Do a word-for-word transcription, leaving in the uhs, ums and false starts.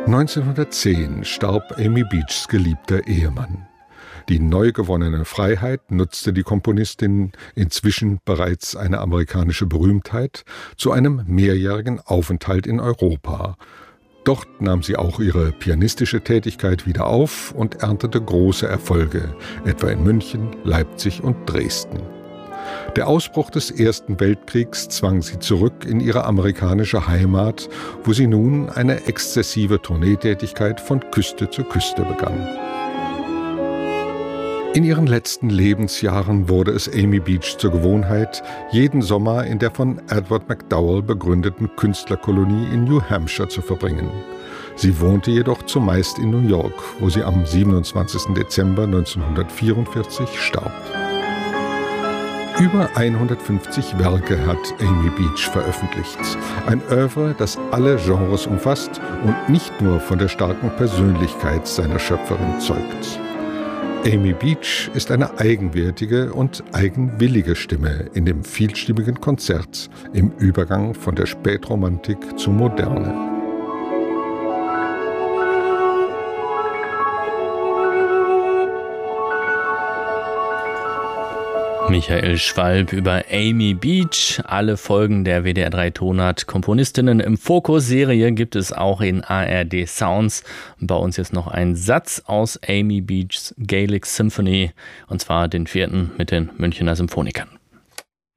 neunzehnhundertzehn starb Amy Beachs geliebter Ehemann. Die neu gewonnene Freiheit nutzte die Komponistin, inzwischen bereits eine amerikanische Berühmtheit, zu einem mehrjährigen Aufenthalt in Europa. Dort nahm sie auch ihre pianistische Tätigkeit wieder auf und erntete große Erfolge, etwa in München, Leipzig und Dresden. Der Ausbruch des Ersten Weltkriegs zwang sie zurück in ihre amerikanische Heimat, wo sie nun eine exzessive Tourneetätigkeit von Küste zu Küste begann. In ihren letzten Lebensjahren wurde es Amy Beach zur Gewohnheit, jeden Sommer in der von Edward MacDowell begründeten Künstlerkolonie in New Hampshire zu verbringen. Sie wohnte jedoch zumeist in New York, wo sie am siebenundzwanzigsten Dezember neunzehnhundertvierundvierzig starb. Über hundertfünfzig Werke hat Amy Beach veröffentlicht. Ein Œuvre, das alle Genres umfasst und nicht nur von der starken Persönlichkeit seiner Schöpferin zeugt. Amy Beach ist eine eigenwertige und eigenwillige Stimme in dem vielstimmigen Konzert im Übergang von der Spätromantik zur Moderne. Michael Schwalb über Amy Beach. Alle Folgen der W D R drei Tonart Komponistinnen im Fokus Serie gibt es auch in A R D Sounds. Und bei uns jetzt noch ein Satz aus Amy Beachs Gaelic Symphony, und zwar den vierten mit den Münchener Symphonikern.